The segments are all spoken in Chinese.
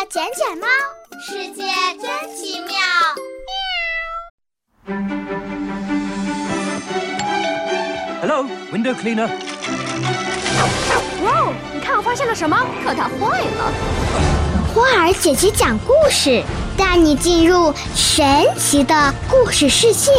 捡捡猫， 世界真奇妙。 Hello, window cleaner. 哇哦，你看我发现了什么？可它坏了。 花儿姐姐讲故事，带你进入神奇的故事世界。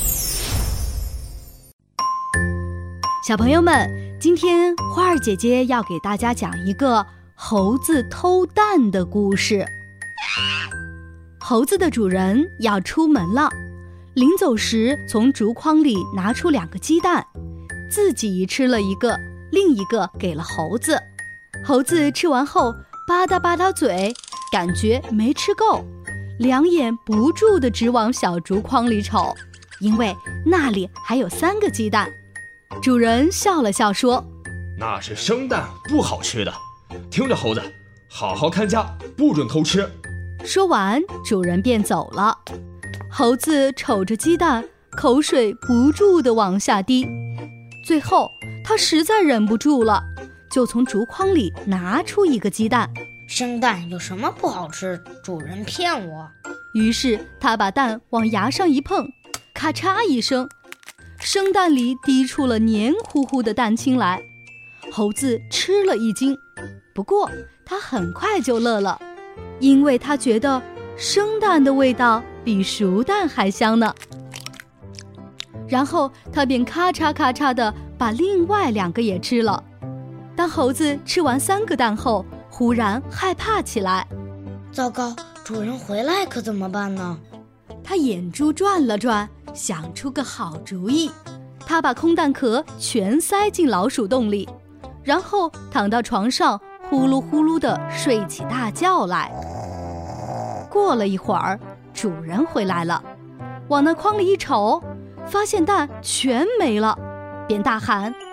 小朋友们，今天花儿姐姐要给大家讲一个猴子偷蛋的故事。猴子的主人要出门了，临走时从竹筐里拿出2个鸡蛋，自己吃了一个，另一个给了猴子。猴子吃完后吧嗒吧嗒嘴，感觉没吃够，两眼不住地直往小竹筐里瞅，因为那里还有3个鸡蛋。主人笑了笑说： 那是生蛋，不好吃的，听着猴子，好好看家，不准偷吃。 说完，主人便走了。猴子瞅着鸡蛋，口水不住地往下滴。最后他实在忍不住了，就从竹筐里拿出1个鸡蛋。 生蛋有什么不好吃？主人骗我。 于是他把蛋往牙上一碰，咔嚓一声，生蛋里滴出了黏糊糊的蛋清来。猴子吃了一惊，不过他很快就乐了，因为他觉得生蛋的味道比熟蛋还香呢。然后他便咔嚓咔嚓地把另外2个也吃了。当猴子吃完3个蛋后，忽然害怕起来。 糟糕，主人回来可怎么办呢？ 他眼珠转了转，想出个好主意。他把空蛋壳全塞进老鼠洞里，然后躺到床上，呼噜呼噜地睡起大觉来。过了一会儿，主人回来了，往那筐里一瞅，发现蛋全没了，便大喊：